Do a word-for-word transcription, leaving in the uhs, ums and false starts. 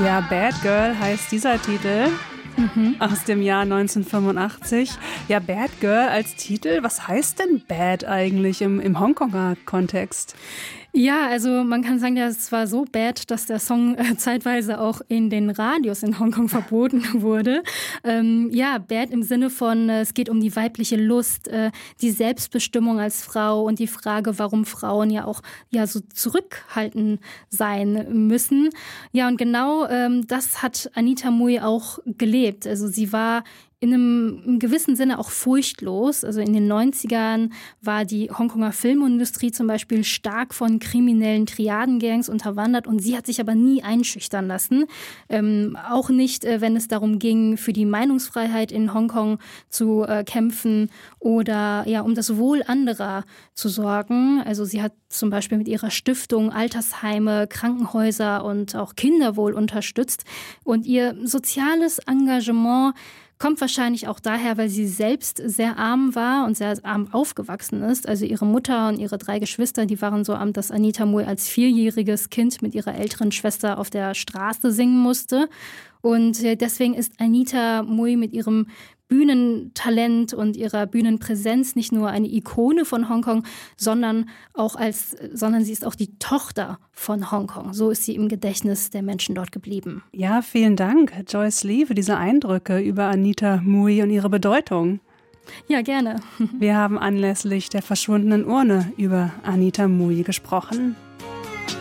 Ja, Bad Girl heißt dieser Titel. Mhm. Aus dem Jahr neunzehnhundertfünfundachtzig. Ja, Bad Girl als Titel. Was heißt denn Bad eigentlich im, im Hongkonger Kontext? Ja, also man kann sagen, das war so bad, dass der Song äh, zeitweise auch in den Radios in Hongkong verboten wurde. Ähm, ja, bad im Sinne von, äh, es geht um die weibliche Lust, äh, die Selbstbestimmung als Frau und die Frage, warum Frauen ja auch ja so zurückhaltend sein müssen. Ja, und genau ähm, das hat Anita Mui auch gelebt. Also sie war in einem im gewissen Sinne auch furchtlos. Also in den neunzigern war die Hongkonger Filmindustrie zum Beispiel stark von kriminellen Triadengangs unterwandert und sie hat sich aber nie einschüchtern lassen. Ähm, auch nicht, äh, wenn es darum ging, für die Meinungsfreiheit in Hongkong zu äh, kämpfen oder ja, um das Wohl anderer zu sorgen. Also sie hat zum Beispiel mit ihrer Stiftung Altersheime, Krankenhäuser und auch Kinderwohl unterstützt. Und ihr soziales Engagement kommt wahrscheinlich auch daher, weil sie selbst sehr arm war und sehr arm aufgewachsen ist. Also ihre Mutter und ihre drei Geschwister, die waren so arm, dass Anita Mui als vierjähriges Kind mit ihrer älteren Schwester auf der Straße singen musste. Und deswegen ist Anita Mui mit ihrem Bühnentalent und ihrer Bühnenpräsenz nicht nur eine Ikone von Hongkong, sondern auch als, sondern sie ist auch die Tochter von Hongkong. So ist sie im Gedächtnis der Menschen dort geblieben. Ja, vielen Dank, Joyce Lee, für diese Eindrücke über Anita Mui und ihre Bedeutung. Ja, gerne. Wir haben anlässlich der verschwundenen Urne über Anita Mui gesprochen.